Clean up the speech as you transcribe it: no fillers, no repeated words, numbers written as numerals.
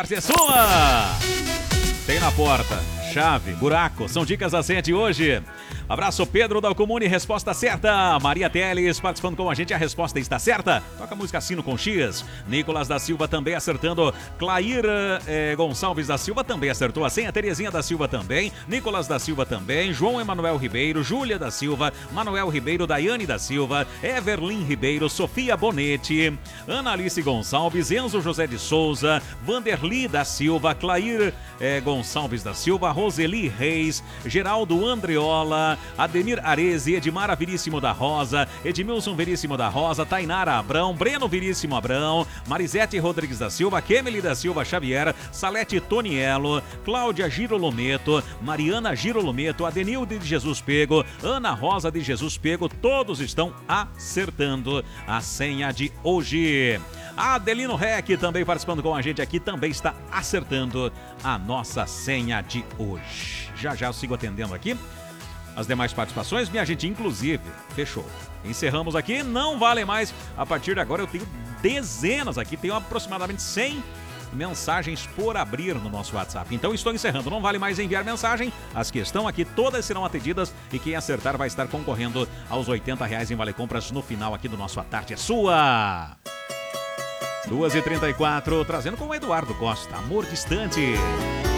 É sua! Tem na porta, chave, buraco, são dicas da senha de hoje. Abraço, Pedro da Alcomune, resposta certa. Maria Teles participando com a gente, a resposta está certa. Toca a música Sino com X. Nicolas da Silva também acertando. Claíra Gonçalves da Silva também acertou a senha. Terezinha da Silva também. Nicolas da Silva também. João Emanuel Ribeiro. Júlia da Silva. Manuel Ribeiro. Daiane da Silva. Everlin Ribeiro. Sofia Bonetti. Ana Alice Gonçalves. Enzo José de Souza. Vanderli da Silva. Clair Gonçalves da Silva. Roseli Reis. Geraldo Andreola. Ademir Areze, Edmara Veríssimo da Rosa, Edmilson Veríssimo da Rosa, Tainara Abrão, Breno Veríssimo Abrão, Marisete Rodrigues da Silva, Kemely da Silva Xavier, Salete Toniello, Cláudia Girolometo, Mariana Girolometo, Adenilde de Jesus Pego, Ana Rosa de Jesus Pego, todos estão acertando a senha de hoje. Adelino Rec também participando com a gente aqui, também está acertando a nossa senha de hoje. Já eu sigo atendendo aqui as demais participações, minha gente, inclusive, fechou. Encerramos aqui, não vale mais. A partir de agora eu tenho dezenas aqui, tenho aproximadamente 100 mensagens por abrir no nosso WhatsApp. Então estou encerrando, não vale mais enviar mensagem. As que estão aqui, todas serão atendidas e quem acertar vai estar concorrendo aos R$80 em Vale Compras no final aqui do nosso A Tarde é Sua. 2h34, trazendo com o Eduardo Costa, Amor Distante.